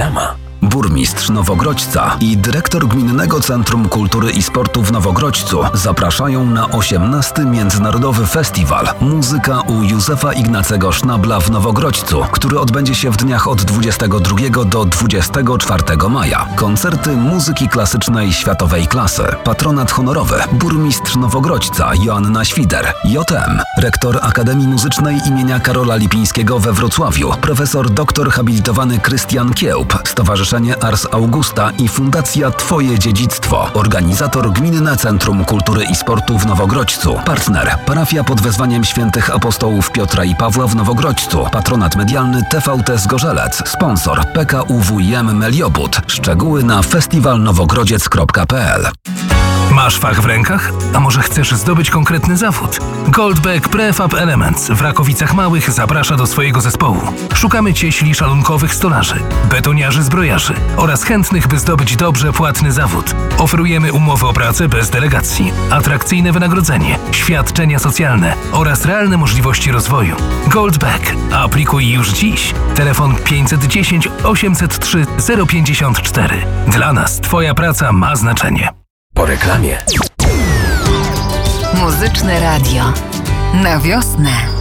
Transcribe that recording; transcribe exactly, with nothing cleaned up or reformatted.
sama. Burmistrz Nowogrodźca i dyrektor Gminnego Centrum Kultury i Sportu w Nowogrodźcu zapraszają na osiemnasty Międzynarodowy Festiwal Muzyka u Józefa Ignacego Sznabla w Nowogrodźcu, który odbędzie się w dniach od dwudziestego drugiego do dwudziestego czwartego maja. Koncerty muzyki klasycznej światowej klasy. Patronat honorowy burmistrz Nowogrodźca Joanna Świder. J M, rektor Akademii Muzycznej imienia Karola Lipińskiego we Wrocławiu, profesor doktor habilitowany Krystian Kiełb, Stowarzyszenie Ars Augusta i Fundacja Twoje Dziedzictwo. Organizator Gminne Centrum Kultury i Sportu w Nowogrodźcu. Partner Parafia pod wezwaniem świętych apostołów Piotra i Pawła w Nowogrodźcu. Patronat medialny T V T Zgorzelec. Sponsor P K U W I M Meliobód. Szczegóły na festiwal nowogrodziec kropka p l. Masz fach w rękach? A może chcesz zdobyć konkretny zawód? Goldbeck Prefab Elements w Rakowicach Małych zaprasza do swojego zespołu. Szukamy cieśli szalunkowych stolarzy, betoniarzy zbrojarzy oraz chętnych, by zdobyć dobrze płatny zawód. Oferujemy umowy o pracę bez delegacji, atrakcyjne wynagrodzenie, świadczenia socjalne oraz realne możliwości rozwoju. Goldbeck. Aplikuj już dziś. Telefon pięćset dziesięć osiemset trzy zero pięćdziesiąt cztery. Dla nas Twoja praca ma znaczenie. Po reklamie. Muzyczne radio. Na wiosnę.